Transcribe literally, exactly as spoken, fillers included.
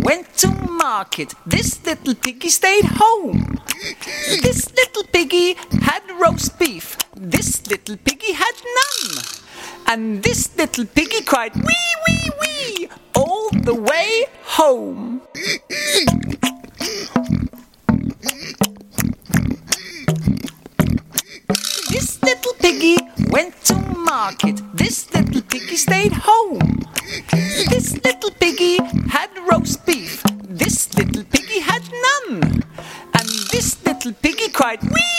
went to market. This little piggy stayed home. This little piggy had roast beef. This little piggy had none. And this little piggy cried wee, wee, wee all the way home. This little piggy went to market. This little piggy stayed home. This little piggy had roast beef. This little piggy had none. And this little piggy cried wee,